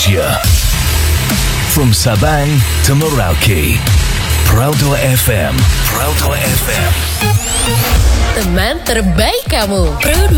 Indonesia. From Sabang to Merauke, Proudto FM. Proudto FM. Teman terbaik kamu, Pro